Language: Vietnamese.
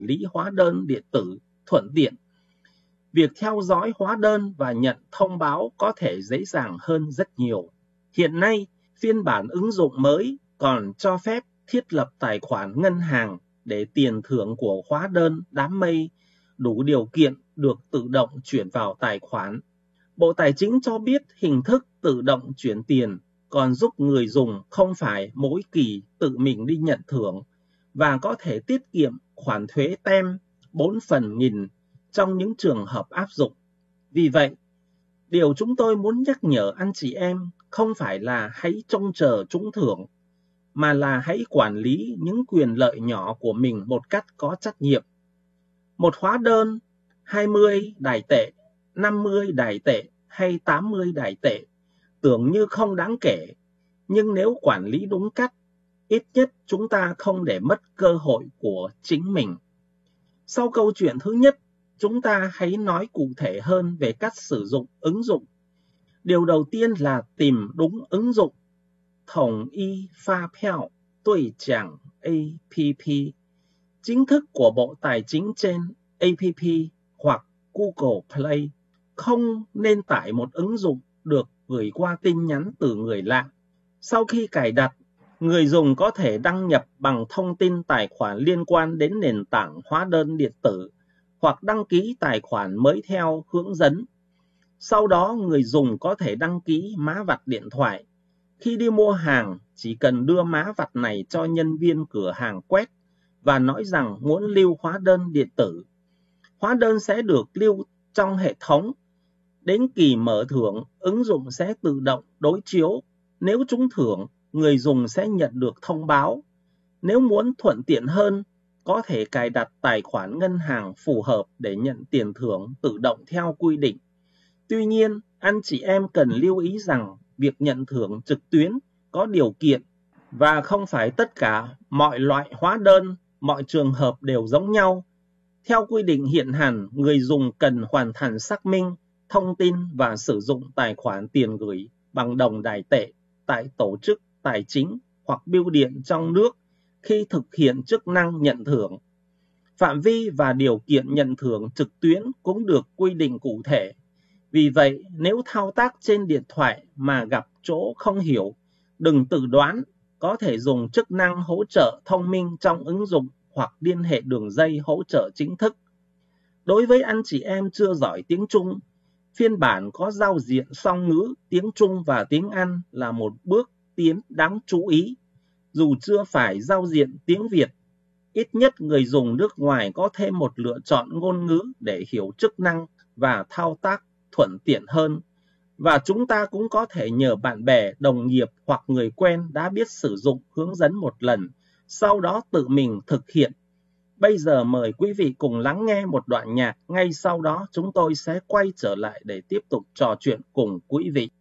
lý hóa đơn điện tử thuận tiện. Việc theo dõi hóa đơn và nhận thông báo có thể dễ dàng hơn rất nhiều. Hiện nay, phiên bản ứng dụng mới còn cho phép thiết lập tài khoản ngân hàng để tiền thưởng của hóa đơn đám mây đủ điều kiện được tự động chuyển vào tài khoản. Bộ Tài chính cho biết hình thức tự động chuyển tiền còn giúp người dùng không phải mỗi kỳ tự mình đi nhận thưởng và có thể tiết kiệm khoản thuế tem 4% trong những trường hợp áp dụng. Vì vậy, điều chúng tôi muốn nhắc nhở anh chị em không phải là hãy trông chờ trúng thưởng, mà là hãy quản lý những quyền lợi nhỏ của mình một cách có trách nhiệm. Một hóa đơn 20 đài tệ, 50 đài tệ hay 80 đài tệ tưởng như không đáng kể, nhưng nếu quản lý đúng cách, ít nhất chúng ta không để mất cơ hội của chính mình. Sau câu chuyện thứ nhất, chúng ta hãy nói cụ thể hơn về cách sử dụng ứng dụng. Điều đầu tiên là tìm đúng ứng dụng. Thống y Phá Piao Đối Giảng App, chính thức của Bộ Tài chính trên App hoặc Google Play. Không nên tải một ứng dụng được gửi qua tin nhắn từ người lạ. Sau khi cài đặt, người dùng có thể đăng nhập bằng thông tin tài khoản liên quan đến nền tảng hóa đơn điện tử hoặc đăng ký tài khoản mới theo hướng dẫn. Sau đó, người dùng có thể đăng ký mã vạch điện thoại. Khi đi mua hàng, chỉ cần đưa mã vạch này cho nhân viên cửa hàng quét và nói rằng muốn lưu hóa đơn điện tử. Hóa đơn sẽ được lưu trong hệ thống. Đến kỳ mở thưởng, ứng dụng sẽ tự động đối chiếu. Nếu trúng thưởng, người dùng sẽ nhận được thông báo. Nếu muốn thuận tiện hơn, có thể cài đặt tài khoản ngân hàng phù hợp để nhận tiền thưởng tự động theo quy định. Tuy nhiên, anh chị em cần lưu ý rằng việc nhận thưởng trực tuyến có điều kiện và không phải tất cả mọi loại hóa đơn, mọi trường hợp đều giống nhau. Theo quy định hiện hành, người dùng cần hoàn thành xác minh thông tin và sử dụng tài khoản tiền gửi bằng đồng đài tệ tại tổ chức tài chính hoặc bưu điện trong nước khi thực hiện chức năng nhận thưởng. Phạm vi và điều kiện nhận thưởng trực tuyến cũng được quy định cụ thể. Vì vậy, nếu thao tác trên điện thoại mà gặp chỗ không hiểu, đừng tự đoán, có thể dùng chức năng hỗ trợ thông minh trong ứng dụng hoặc liên hệ đường dây hỗ trợ chính thức. Đối với anh chị em chưa giỏi tiếng Trung, phiên bản có giao diện song ngữ tiếng Trung và tiếng Anh là một bước tiến đáng chú ý. Dù chưa phải giao diện tiếng Việt, ít nhất người dùng nước ngoài có thêm một lựa chọn ngôn ngữ để hiểu chức năng và thao tác thuận tiện hơn. Và chúng ta cũng có thể nhờ bạn bè, đồng nghiệp hoặc người quen đã biết sử dụng hướng dẫn một lần, sau đó tự mình thực hiện. Bây giờ mời quý vị cùng lắng nghe một đoạn nhạc, ngay sau đó chúng tôi sẽ quay trở lại để tiếp tục trò chuyện cùng quý vị.